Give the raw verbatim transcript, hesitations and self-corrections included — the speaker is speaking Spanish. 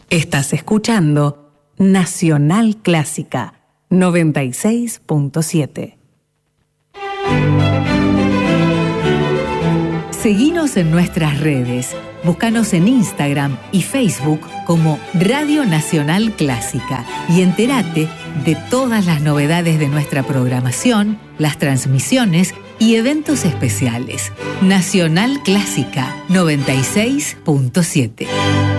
Estás escuchando Nacional Clásica noventa y seis punto siete. Seguinos en nuestras redes. Búscanos en Instagram y Facebook como Radio Nacional Clásica y entérate de todas las novedades de nuestra programación, las transmisiones y eventos especiales. Nacional Clásica noventa y seis punto siete.